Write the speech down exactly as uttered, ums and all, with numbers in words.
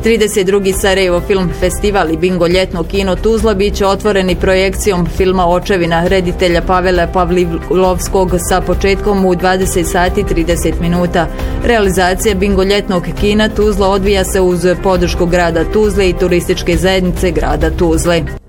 trideset drugi Sarajevo Film Festival i Bingo ljetno kino Tuzla bit će otvoreni projekcijom filma Očevina reditelja Pavela Pavlilovskog sa početkom u dvadeset sati i trideset minuta. Realizacija Bingo ljetnog kina Tuzla odvija se uz podršku grada Tuzle i turističke zajednice grada Tuzle.